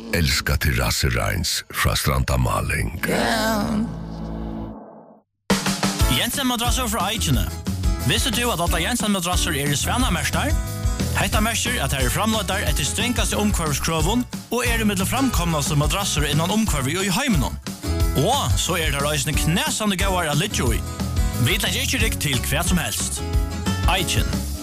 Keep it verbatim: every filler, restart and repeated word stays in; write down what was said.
Elska terrassereins fra Stranda Maling. Jensen madrasser fra Eichene. Visste du at alle Jensen madrasser er i Svennamester? Hetta merker at her er framløyder etter strengkaste omkvarvskroven og er i middel framkomnaste madrasser innan omkvarvi og i heimenon. Og så er det reisende knæsande gauar av Lidjoi. Vi tar ikke rikk til hva som helst. Eichen.